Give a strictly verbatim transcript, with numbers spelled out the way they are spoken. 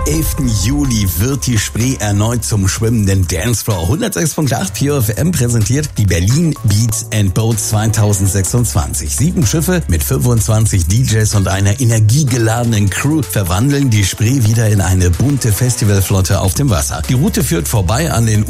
elften Juli wird die Spree erneut zum schwimmenden Dancefloor. hundertsechs Komma acht Pure F M präsentiert die Berlin Beats and Boats zweitausendsechsundzwanzig. Sieben Schiffe mit fünfundzwanzig D Js und einer energiegeladenen Crew verwandeln die Spree wieder in eine bunte Festivalflotte auf dem Wasser. Die Route führt vorbei an den